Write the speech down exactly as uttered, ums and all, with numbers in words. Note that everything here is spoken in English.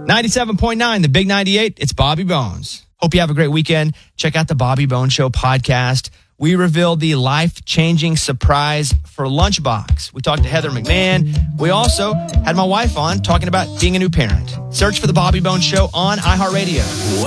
ninety-seven point nine, the Big ninety-eight, it's Bobby Bones. Hope you have a great weekend. Check out the Bobby Bones Show podcast. We revealed the life-changing surprise for Lunchbox. We talked to Heather McMahon. We also had my wife on talking about being a new parent. Search for the Bobby Bones Show on iHeartRadio.